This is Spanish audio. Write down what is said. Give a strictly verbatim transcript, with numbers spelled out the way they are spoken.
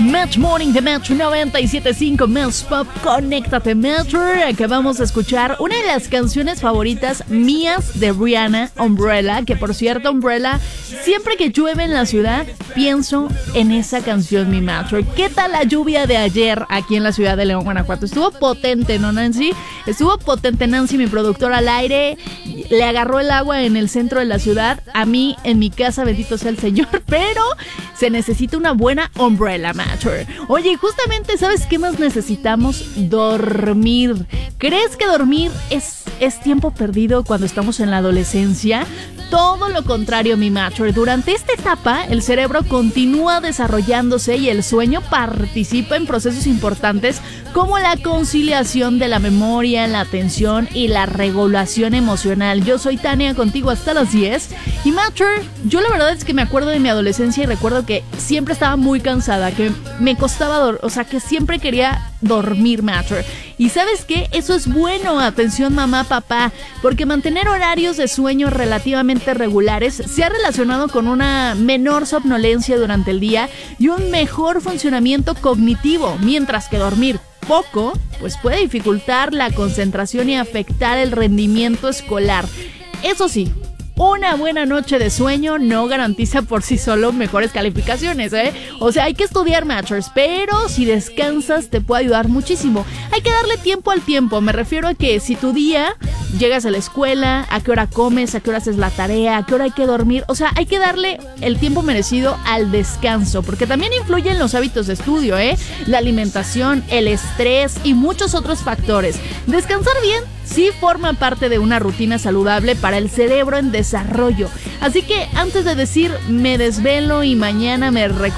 Match Morning de Metro noventa y siete punto cinco, Mel's Pop, conéctate Metro. Acabamos de escuchar una de las canciones favoritas mías de Rihanna, Umbrella, que por cierto, Umbrella, siempre que llueve en la ciudad, pienso en esa canción, mi Metro. ¿Qué tal la lluvia de ayer aquí en la ciudad de León, Guanajuato? Estuvo potente, ¿no, Nancy? Estuvo potente, Nancy, mi productora al aire. Le agarró el agua en el centro de la ciudad. A mí, en mi casa, bendito sea el Señor, pero se necesita una buena Umbrella, Matter. Oye, justamente, ¿sabes qué más necesitamos? Dormir. ¿Crees que dormir es, es tiempo perdido cuando estamos en la adolescencia? Todo lo contrario, mi Matter. Durante esta etapa, el cerebro continúa desarrollándose y el sueño participa en procesos importantes como la conciliación de la memoria, la atención y la regulación emocional. Yo soy Tania, contigo hasta las diez. Y Matter, yo la verdad es que me acuerdo de mi adolescencia y recuerdo que siempre estaba muy cansada, que me costaba, dor- o sea, que siempre quería dormir, Matter. Y ¿sabes qué? Eso es bueno, atención mamá, papá, porque mantener horarios de sueño relativamente regulares se ha relacionado con una menor somnolencia durante el día y un mejor funcionamiento cognitivo, mientras que dormir poco, pues puede dificultar la concentración y afectar el rendimiento escolar. Eso sí, una buena noche de sueño no garantiza por sí solo mejores calificaciones, ¿eh? O sea, hay que estudiar, Matchers, pero si descansas te puede ayudar muchísimo. Hay que darle tiempo al tiempo, me refiero a que si tu día llegas a la escuela, a qué hora comes, a qué hora haces la tarea, a qué hora hay que dormir, o sea, hay que darle el tiempo merecido al descanso, porque también influyen los hábitos de estudio, ¿eh? La alimentación, el estrés y muchos otros factores. Descansar bien sí forma parte de una rutina saludable para el cerebro en desarrollo. Así que antes de decir me desvelo y mañana me recupero,